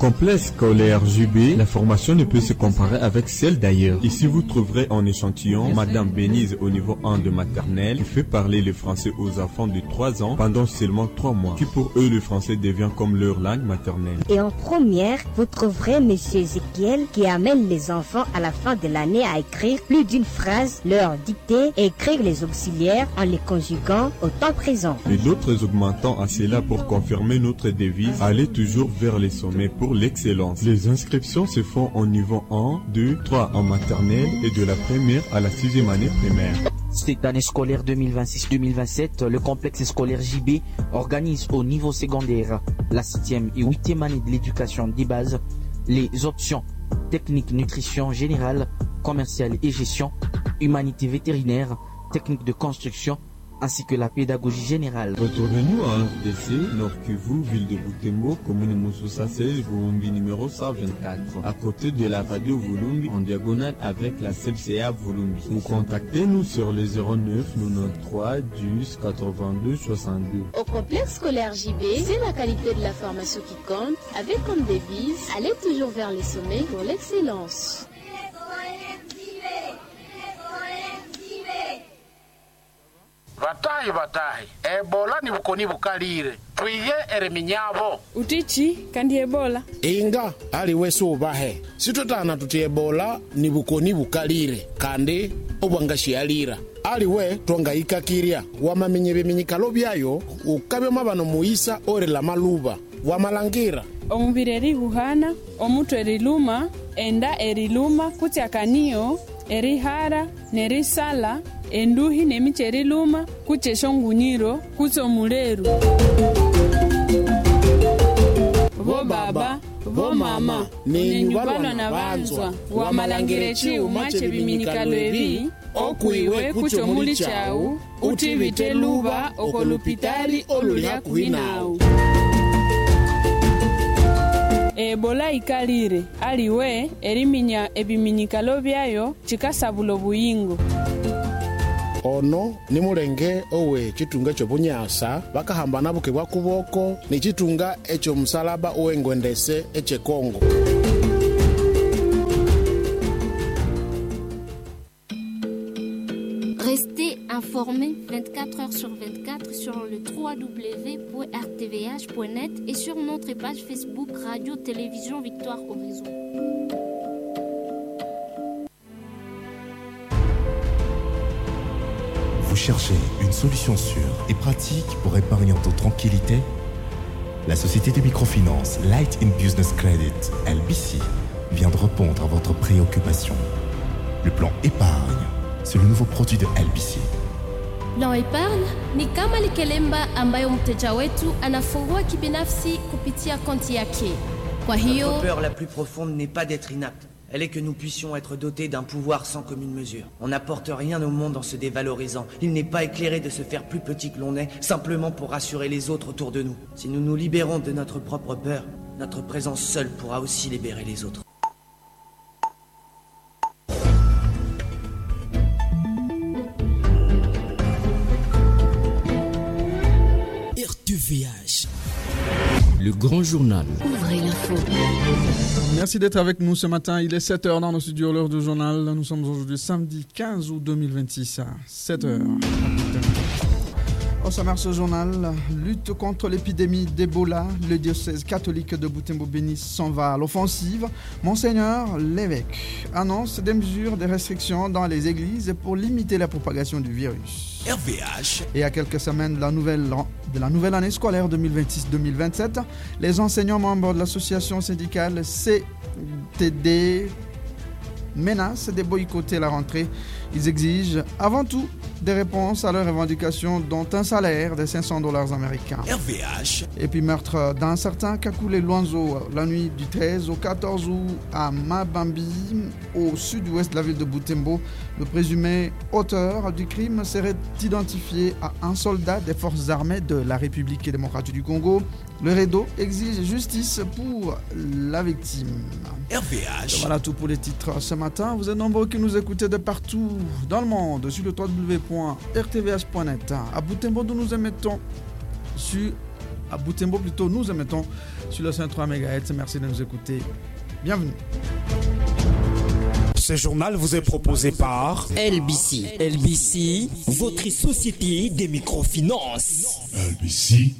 complexe scolaire JB, la formation ne peut se comparer avec celle d'ailleurs. Ici, vous trouverez en échantillon Madame Bénise au niveau 1 de maternelle qui fait parler le français aux enfants de 3 ans pendant seulement 3 mois, qui pour eux le français devient comme leur langue maternelle. Et en première, vous trouverez Monsieur Ezekiel qui amène les enfants à la fin de l'année à écrire plus d'une phrase, leur dicter et écrire les auxiliaires en les conjuguant au temps présent. Et d'autres augmentant à cela pour confirmer notre devise, aller toujours vers les sommets pour l'excellence. Les inscriptions se font au niveau 1, 2, 3 en maternelle et de la première à la 6e année primaire. Cette année scolaire 2026-2027, le complexe scolaire JB organise au niveau secondaire la 7e et 8e année de l'éducation des bases, les options technique nutrition générale, commerciale et gestion, humanité vétérinaire, technique de construction, ainsi que la pédagogie générale. Retrouvez-nous à RDC, Nord Kivu, ville de Butembo, commune Moussoussa 16, Volumbi numéro 124, à côté de la radio Volumbi, en diagonale avec la CLCA Volumbi. Ou contactez-nous sur le 09 93 10 82 62. Au complexe scolaire JB, c'est la qualité de la formation qui compte, avec comme devise, aller toujours vers les sommets pour l'excellence. Batahi, Ebola ni bukoni bukalire. Tuiye ereminyabo. Utichi kandi Ebola. Inga ali wesu ubahe. Situtana tuti Ebola ni bukoni bukalire. Kandi obwangashi alira. Ali we tonga ikakiria. Wamamenye biminyikalo byayo ukabe mabano muisa ore la maluba. Wamalangira. Omubiri erihuhana, omutu eriluma, enda eriluma, kutyakaniyo, erihara, nerisala, enduhi nemiche eriluma, kucheshongunyiro, kutsomuleru. Bo baba, bo mama, nenyubalwa na banzwa, wamalangire chiuma chebiminikalo ebi, okuiwe kuchomuli chau, utivite luba okolupitali olulia kuhinau. Ebola ikalire, aliwe eriminya ebiminyikalo byayo chikasabula obuyingo. Ono ni mulenge owe chitunga chobunyasa bakahambana buke bwa kuboko ni chitunga echo musalaba owengwendese eche Kongo. Restez informés 24 heures sur 24 sur le www.rtvh.net et sur notre page Facebook Radio Télévision Victoire Horizon. Vous cherchez une solution sûre et pratique pour épargner en toute tranquillité? La société de microfinance Light in Business Credit, LBC, vient de répondre à votre préoccupation. Le plan épargne, c'est le nouveau produit de LBC. Plan épargne ni kama likelemba ambayo mteja wetu anafungua kibinafsi kupitia konti yake. Kwa hiyo, notre peur la plus profonde n'est pas d'être inapte. Elle est que nous puissions être dotés d'un pouvoir sans commune mesure. On n'apporte rien au monde en se dévalorisant. Il n'est pas éclairé de se faire plus petit que l'on est, simplement pour rassurer les autres autour de nous. Si nous nous libérons de notre propre peur, notre présence seule pourra aussi libérer les autres. RTVH, le grand journal. Ouvrez l'info. Merci d'être avec nous ce matin. Il est 7h dans nos studios, l'heure du journal. Nous sommes aujourd'hui samedi 15 août 2026 à 7h. Au sommaire ce journal, lutte contre l'épidémie d'Ebola. Le diocèse catholique de Butembo-Béni s'en va à l'offensive. Monseigneur l'évêque annonce des mesures de restriction dans les églises pour limiter la propagation du virus. RVH. Et à quelques semaines de la nouvelle année scolaire 2026-2027, les enseignants membres de l'association syndicale CTD menacent de boycotter la rentrée. Ils exigent avant tout des réponses à leurs revendications, dont un salaire de $500 américains. RVH. Et puis meurtre d'un certain Kakule Luanzo la nuit du 13 au 14 août à Mabambi, au sud-ouest de la ville de Butembo. Le présumé auteur du crime serait identifié à un soldat des forces armées de la République démocratique du Congo. Le REDO exige justice pour la victime. RVH. Voilà tout pour les titres ce matin. Vous êtes nombreux qui nous écoutez de partout dans le monde sur le www.rtvh.net. À Butembo, nous émettons sur à Butembo. Plutôt, nous émettons sur le 103 MHz. Merci de nous écouter. Bienvenue. Ce journal vous est proposé par LBC. LBC, votre société des microfinances. LBC,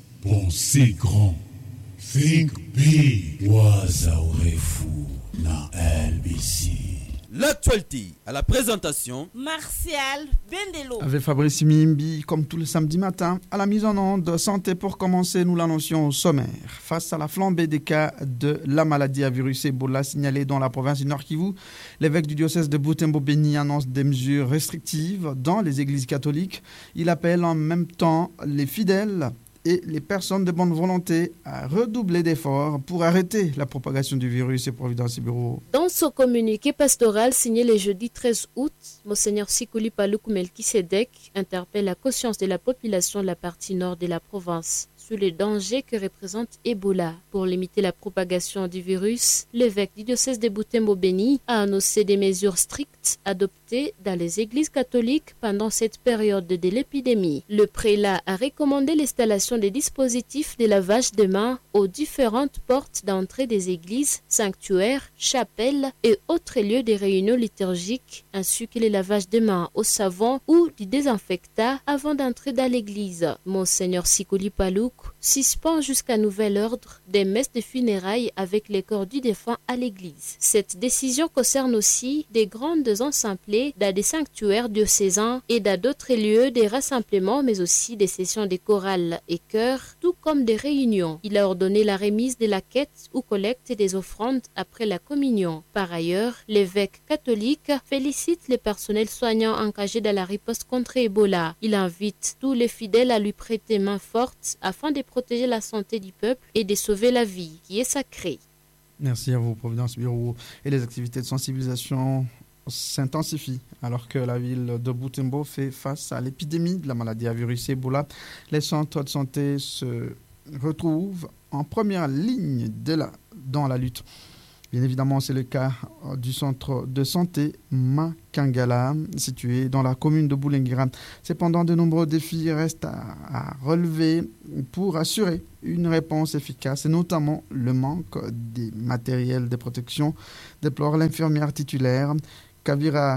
pensez grand. Think big. Waza urefu na LBC. L'actualité à la présentation Martial Bendelo. Avec Fabrice Mimbi, comme tous les samedis matins, à la mise en onde santé pour commencer, nous l'annoncions au sommaire. Face à la flambée des cas de la maladie à virus Ebola signalée dans la province du Nord Kivu, l'évêque du diocèse de Butembo-Beni annonce des mesures restrictives dans les églises catholiques. Il appelle en même temps les fidèles et les personnes de bonne volonté à redoubler d'efforts pour arrêter la propagation du virus et Providence Bureau. Dans son communiqué pastoral signé le jeudi 13 août, Monseigneur Sikuli Palouk Melkisedek interpelle la conscience de la population de la partie nord de la province sur les dangers que représente Ebola. Pour limiter la propagation du virus, l'évêque du diocèse de Butembo-Beni a annoncé des mesures strictes adoptées dans les églises catholiques pendant cette période de l'épidémie. Le prélat a recommandé l'installation des dispositifs de lavage de mains aux différentes portes d'entrée des églises, sanctuaires, chapelles et autres lieux de réunion liturgiques, ainsi que le lavage de mains au savon ou du désinfectat avant d'entrer dans l'église. Monseigneur Sikuli Palouk suspend jusqu'à nouvel ordre des messes de funérailles avec les corps du défunt à l'église. Cette décision concerne aussi des grandes assemblées dans des sanctuaires diocésains et dans d'autres lieux des rassemblements, mais aussi des sessions de chorales et chœurs, tout comme des réunions. Il a ordonné la remise de la quête ou collecte des offrandes après la communion. Par ailleurs, l'évêque catholique félicite les personnels soignants engagés dans la riposte contre Ebola. Il invite tous les fidèles à lui prêter main forte afin de protéger la santé du peuple et de sauver la vie qui est sacrée. Merci à vous, Providence Bureau. Et les activités de sensibilisation s'intensifient alors que la ville de Butembo fait face à l'épidémie de la maladie à virus Ebola. Les centres de santé se retrouvent en première ligne dans la lutte. Bien évidemment, c'est le cas du centre de santé Makangala, situé dans la commune de Boulenguira. Cependant, de nombreux défis restent à relever pour assurer une réponse efficace, et notamment le manque des matériels de protection, déplore l'infirmière titulaire Kavira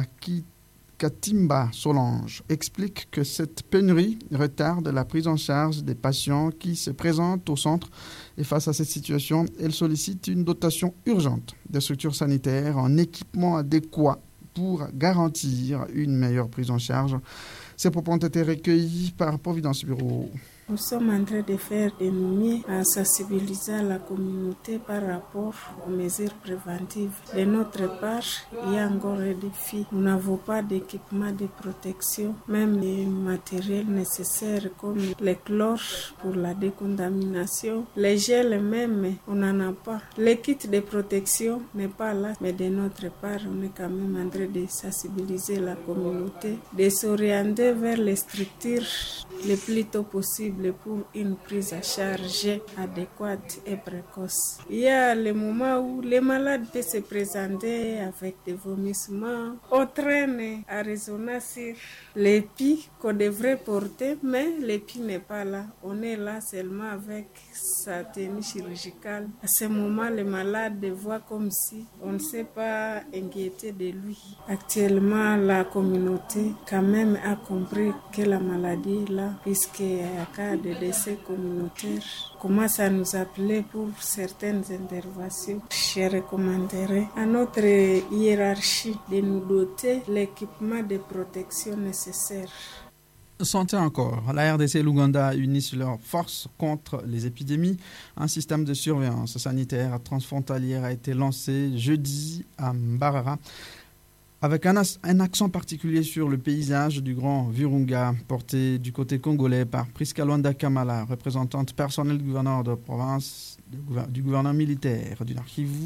Katimba Solange. Explique que cette pénurie retarde la prise en charge des patients qui se présentent au centre. Et face à cette situation, elle sollicite une dotation urgente des structures sanitaires en équipement adéquat pour garantir une meilleure prise en charge. Ces propos ont été recueillis par Providence Bureau. Nous sommes en train de faire des mieux en sensibilisant la communauté par rapport aux mesures préventives. De notre part, il y a encore des défis. Nous n'avons pas d'équipement de protection, même les matériels nécessaires comme les chlores pour la décontamination. Les gels même, on n'en a pas. Le kit de protection n'est pas là, mais de notre part, on est quand même en train de sensibiliser la communauté, de s'orienter vers les structures le plus tôt possible pour une prise à charge adéquate et précoce. Il y a le moment où les malades peuvent se présenter avec des vomissements. On traîne à raisonner sur l'épi qu'on devrait porter, mais l'épi n'est pas là. On est là seulement avec sa tenue chirurgicale. À ce moment, le malade voit comme si on ne s'est pas inquiété de lui. Actuellement, la communauté quand même a compris que la maladie est là, puisqu'il y a cas de décès communautaire, commence à nous appeler pour certaines interventions. Je recommanderais à notre hiérarchie de nous doter l'équipement de protection nécessaire. Santé encore. La RDC et l'Ouganda unissent leurs forces contre les épidémies. Un système de surveillance sanitaire transfrontalière a été lancé jeudi à Mbarara, avec un accent particulier sur le paysage du Grand Virunga, porté du côté congolais par Priska Luanda Kamala, représentante personnelle du gouverneur de province, du gouverneur militaire du Nord Kivu,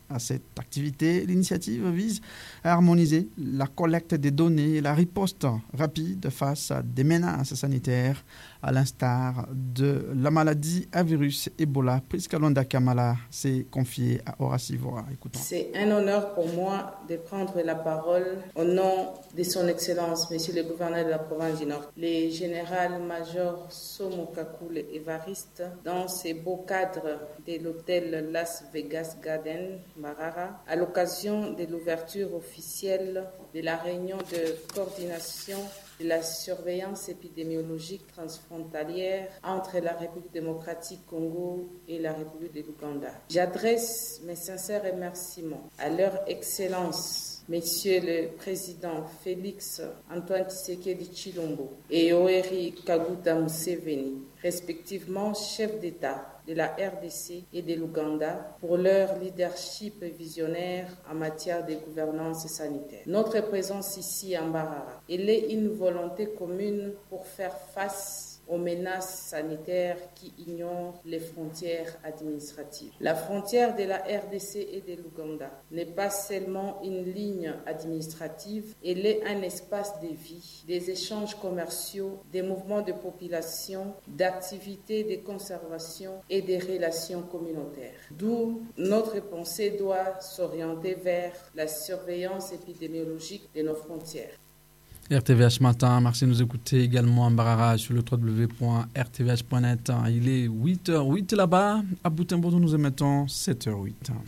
à cette activité. L'initiative vise à harmoniser la collecte des données et la riposte rapide face à des menaces sanitaires, à l'instar de la maladie à virus Ebola. Prisca Londa Kamala s'est confiée à Horace Ivoire. Écoutons. C'est un honneur pour moi de prendre la parole au nom de son Excellence, Monsieur le gouverneur de la province du Nord, le général-major Somo Kakule Evariste, dans ce beau cadre de l'hôtel Las Vegas Garden Marara, à l'occasion de l'ouverture officielle de la réunion de coordination de la surveillance épidémiologique transfrontalière entre la République démocratique Congo et la République de l'Ouganda. J'adresse mes sincères remerciements à leur Excellence, Monsieur le Président Félix Antoine Tshisekedi Tshilombo et Yoweri Kaguta Museveni, respectivement chefs d'État de la RDC et de l'Ouganda, pour leur leadership visionnaire en matière de gouvernance sanitaire. Notre présence ici à Mbarara, elle est une volonté commune pour faire face aux menaces sanitaires qui ignorent les frontières administratives. La frontière de la RDC et de l'Ouganda n'est pas seulement une ligne administrative, elle est un espace de vie, des échanges commerciaux, des mouvements de population, d'activités de conservation et des relations communautaires. D'où notre pensée doit s'orienter vers la surveillance épidémiologique de nos frontières. RTVH Matin, merci de nous écouter également à Mbarara sur le www.rtvh.net. Il est 8h08 là-bas. À Butembo, nous émettons 7h08.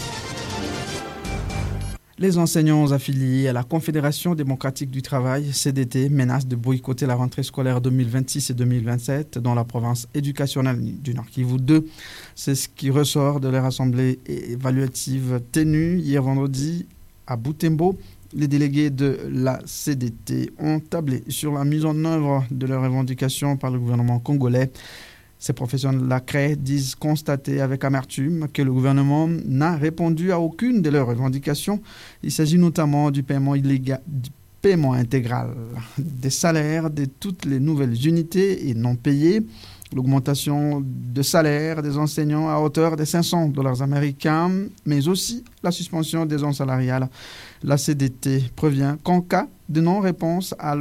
Les enseignants affiliés à la Confédération démocratique du travail, CDT, menacent de boycotter la rentrée scolaire 2026 et 2027 dans la province éducationnelle du Nord Kivu 2. C'est ce qui ressort de leur assemblée évaluative tenue hier vendredi à Butembo. Les délégués de la CDT ont tablé sur la mise en œuvre de leurs revendications par le gouvernement congolais. Ces professionnels de la CRE disent constater avec amertume que le gouvernement n'a répondu à aucune de leurs revendications. Il s'agit notamment du paiement illégal, du paiement intégral des salaires de toutes les nouvelles unités et non payées, l'augmentation de salaire des enseignants à hauteur de $500 américains, mais aussi la suspension des zones salariales. La CDT prévient qu'en cas de non-réponse à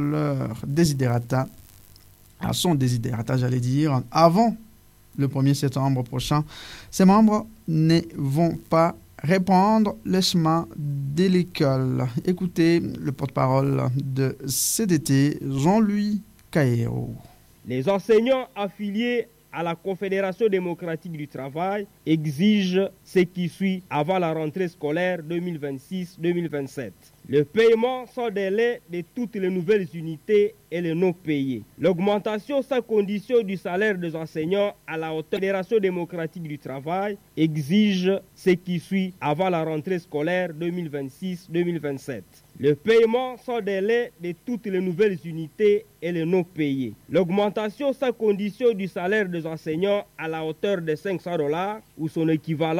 son désiderata, avant le 1er septembre prochain, ses membres ne vont pas répondre le chemin de l'école. Écoutez le porte-parole de CDT, Jean-Louis Kaero. Les enseignants affiliés à la Confédération démocratique du travail exigent ce qui suit avant la rentrée scolaire 2026-2027. Le paiement sans délai de toutes les nouvelles unités et les non payés. L'augmentation sans condition du salaire des enseignants à la Confédération démocratique du travail exige ce qui suit avant la rentrée scolaire 2026-2027. Le paiement sans délai de toutes les nouvelles unités et les non payés. L'augmentation sans condition du salaire des enseignants à la hauteur de $500 ou son équivalent